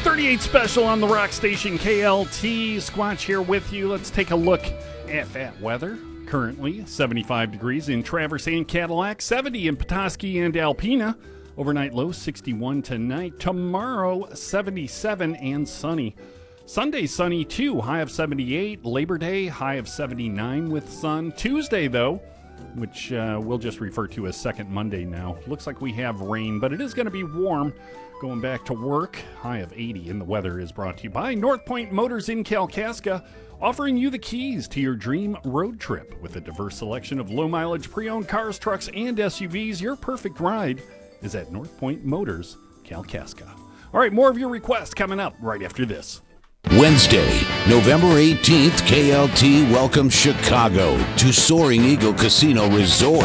38 special on the rock station KLT. Squatch here with you. Let's take a look at that weather. Currently 75 degrees in Traverse and Cadillac, 70 in Petoskey and Alpena. Overnight low 61 tonight. Tomorrow 77 and sunny. Sunday sunny too, high of 78. Labor Day high of 79 with sun. Tuesday though, which we'll just refer to as second Monday now. Looks like we have rain, but it is going to be warm. Going back to work, high of 80, and the weather is brought to you by North Point Motors in Kalkaska, offering you the keys to your dream road trip. With a diverse selection of low-mileage pre-owned cars, trucks, and SUVs, your perfect ride is at North Point Motors, Kalkaska. All right, more of your requests coming up right after this. Wednesday, November 18th, KLT welcomes Chicago to Soaring Eagle Casino Resort.